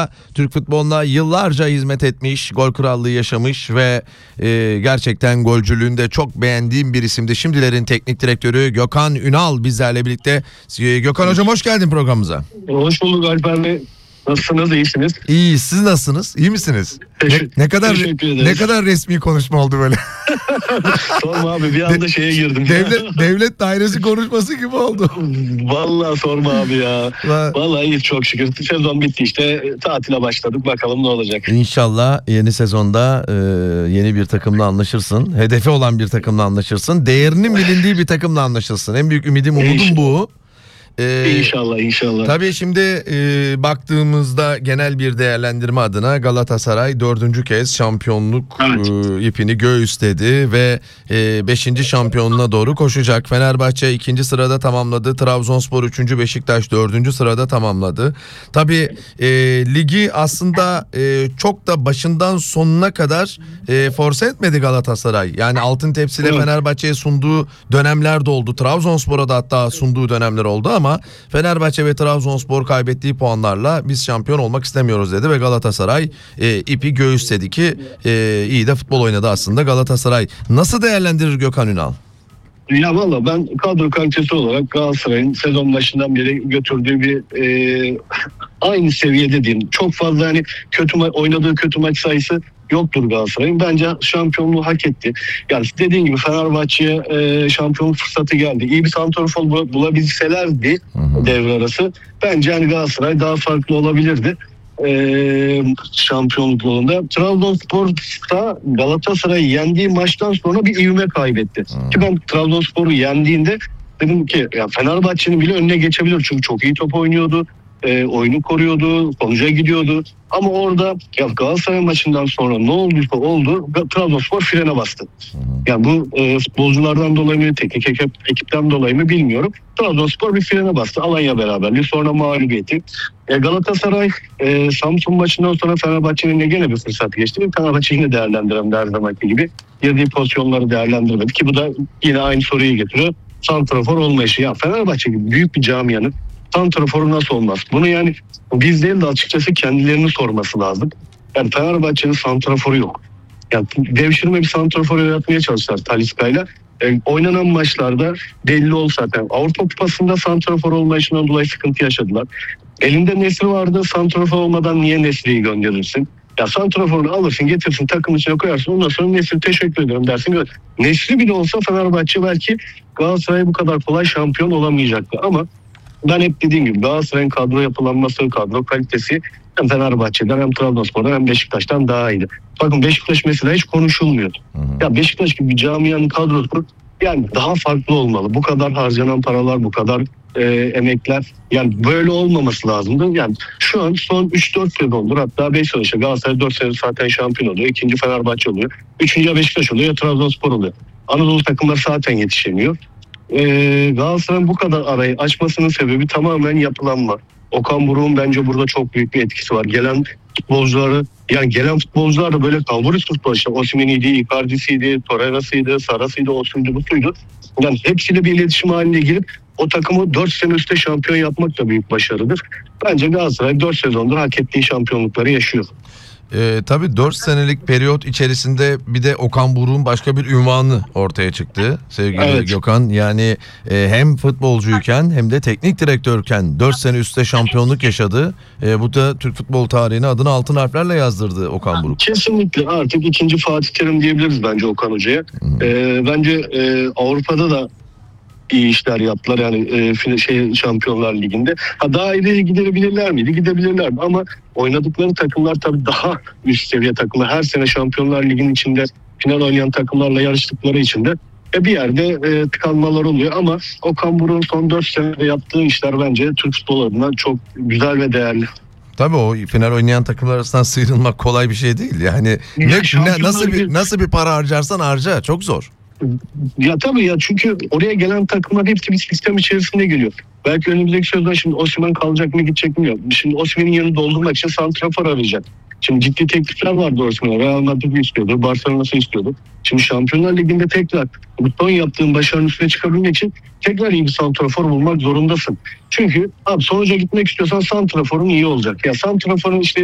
futboluna, Türk futboluna yıllarca hizmet etmiş, gol krallığı yaşamış ve gerçekten golcülüğünde çok beğendiğim bir isimdi. Şimdilerin teknik direktörü Gökhan Ünal bizlerle birlikte. Gökhan Hocam hoş geldin programımıza. Hoş bulduk Alper Bey. Nasılsınız? İyisiniz? İyi. Siz nasılsınız? İyi misiniz? Ne kadar resmi konuşma oldu böyle. Sorma abi, bir anda şeye girdim. Devlet dairesi konuşması gibi oldu. Vallahi sorma abi ya. Vallahi iyi, çok şükür. Sezon bitti işte. Tatile başladık. Bakalım ne olacak. İnşallah yeni sezonda yeni bir takımla anlaşırsın. Hedefi olan bir takımla anlaşırsın. Değerinin bilindiği bir takımla anlaşırsın. En büyük ümidim, umudum bu. İnşallah. Tabii şimdi baktığımızda genel bir değerlendirme adına Galatasaray 4. kez şampiyonluk ipini göğüsledi ve 5. şampiyonluğuna doğru koşacak. Fenerbahçe 2. sırada tamamladı. Trabzonspor 3. Beşiktaş 4. sırada tamamladı. Tabii ligi aslında çok da başından sonuna kadar force etmedi Galatasaray. Yani altın tepsiyle Fenerbahçe'ye sunduğu dönemler de oldu. Trabzonspor'a da hatta sunduğu dönemler oldu ama Fenerbahçe ve Trabzonspor kaybettiği puanlarla biz şampiyon olmak istemiyoruz dedi ve Galatasaray ipi göğüsledi ki iyi de futbol oynadı aslında Galatasaray. Nasıl değerlendirir Gökhan Ünal? Ya valla ben kadro kalitesi olarak Galatasaray'ın sezon başından beri götürdüğü bir aynı seviyede diyeyim. Çok fazla hani oynadığı kötü maç sayısı yoktur Galatasaray'ın. Bence şampiyonluğu hak etti. Yani dediğin gibi Fenerbahçe'ye şampiyonluk fırsatı geldi. İyi bir santrafor bulabilselerdi devre arası. Bence hani Galatasaray daha farklı olabilirdi. Şampiyonluk yolunda. Trabzonspor da Galatasaray'ı yendiği maçtan sonra bir ivme kaybetti. Ki ben Trabzonspor'u yendiğinde dedim ki ya Fenerbahçe'nin bile önüne geçebilir. Çünkü çok iyi top oynuyordu. Oyunu koruyordu, sonuca gidiyordu. Ama orada ya Galatasaray maçından sonra ne olduysa oldu, Trabzonspor frene bastı. Yani bu futbolculardan dolayı mı, teknik ekipten dolayı mı bilmiyorum. Trabzonspor bir frene bastı. Alanya beraberliği, sonra mağlubiyeti. Galatasaray Samsun maçından sonra Fenerbahçe'nin gene bir fırsat geçti. Fenerbahçe yine değerlendirem her zamanki gibi. Girdiği pozisyonları değerlendirmedi ki bu da yine aynı soruyu getiriyor. Santrafor olmayışı. Ya Fenerbahçe gibi büyük bir camianın santraforu nasıl olmaz? Bunu yani biz değil de açıkçası kendilerini sorması lazım. Yani Fenerbahçe'nin santraforu yok. Yani devşirme bir santrafor yaratmaya çalıştılar Talisca'yla. Oynanan maçlarda belli oldu zaten. Avrupa Kupası'nda santrafor olma işinden dolayı sıkıntı yaşadılar. Elinde Nesri vardı. Santrafor olmadan niye Nesri'yi gönderirsin? Ya santraforunu alırsın, getirsin, takım içine koyarsın. Ondan sonra Nesri teşekkür ederim dersin. Nesri bile olsa Fenerbahçe belki Galatasaray bu kadar kolay şampiyon olamayacaktı. Ama ben hep dediğim gibi Galatasaray'ın kadro yapılanması, kadro kalitesi hem Fenerbahçe'den hem Trabzonspor'dan hem Beşiktaş'tan daha iyiydi. Bakın Beşiktaş mesela hiç konuşulmuyor. Ya Beşiktaş gibi bir camianın kadrosu yani daha farklı olmalı. Bu kadar harcanan paralar, bu kadar emekler yani böyle olmaması lazımdı. Yani şu an son 3-4 sezondur, hatta 5 sene işte Galatasaray 4 sene zaten şampiyon oluyor. 2. Fenerbahçe oluyor. 3. Beşiktaş oluyor ya Trabzonspor oluyor. Anadolu takımları zaten yetişemiyor. Galatasaray'ın bu kadar arayı açmasının sebebi tamamen yapılanma. Okan Buruk'un bence burada çok büyük bir etkisi var. Gelen futbolcular da böyle kalburi futbol işte. Osimhen'iydi, Icardi'siydi, Torreira'sıydı, Sara'sıydı, Osimhen'di, busuydu. Yani hepsiyle bir iletişim haline girip o takımı 4 sene üstte şampiyon yapmak da büyük başarıdır. Bence Galatasaray 4 sezondur hak ettiği şampiyonlukları yaşıyor. Tabii 4 senelik periyot içerisinde bir de Okan Buruk'un başka bir ünvanı ortaya çıktı sevgili Gökhan. Yani hem futbolcuyken hem de teknik direktörken 4 sene üstte şampiyonluk yaşadı. Bu da Türk futbol tarihine adını altın harflerle yazdırdı Okan Buruk. Kesinlikle artık 2. Fatih Terim diyebiliriz bence Okan Hoca'ya. Bence Avrupa'da da iyi işler yaptılar yani Şampiyonlar Ligi'nde. Daha ileri gidebilirler miydi? Gidebilirlerdi ama oynadıkları takımlar tabii daha üst seviye takımlar. Her sene Şampiyonlar Ligi'nin içinde final oynayan takımlarla yarıştıkları için de bir yerde tıkanmalar oluyor ama Okan Buruk'un son 4 senede yaptığı işler bence Türk futbolu adına çok güzel ve değerli. Tabii o final oynayan takımlar arasından sıyrılmak kolay bir şey değil. Yani nasıl bir para harcarsan harca, çok zor. Ya tabii ya, çünkü oraya gelen takımlar hepsi bir sistem içerisinde geliyor. Belki önümüzdeki sezon şimdi Osimhen kalacak mı gidecek mi yok. Şimdi Osimhen'in yerini doldurmak için santrafor arayacak. Şimdi ciddi teklifler vardı Osimhen'e. Real Madrid istiyordu, Barcelona'sı istiyordu. Şimdi Şampiyonlar Ligi'nde tekrar bu son yaptığın başarının üstüne çıkabilmek için tekrar iyi bir santrafor bulmak zorundasın. Çünkü abi sonuca gitmek istiyorsan santraforun iyi olacak. Ya santraforun işte